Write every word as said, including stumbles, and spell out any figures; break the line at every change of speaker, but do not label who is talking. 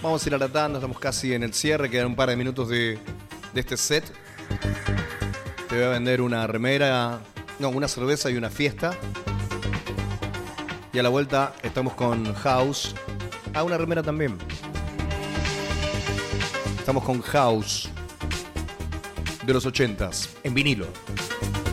Vamos a ir a la tanda, estamos casi en el cierre, quedan un par de minutos de, de este set. Te voy a vender una remera, no, una cerveza y una fiesta. Y a la vuelta estamos con House. Ah, una remera también. Estamos con House de los ochentas, en vinilo.